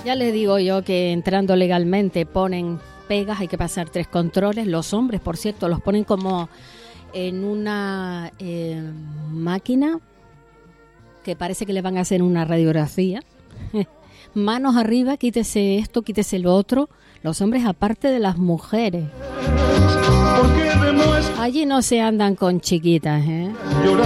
Ya les digo yo que entrando legalmente ponen pegas, hay que pasar 3 controles. Los hombres, por cierto, los ponen como en una máquina que parece que le van a hacer una radiografía. Manos arriba, quítese esto, quítese lo otro. Los hombres aparte de las mujeres. Allí no se andan con chiquitas, ¿eh?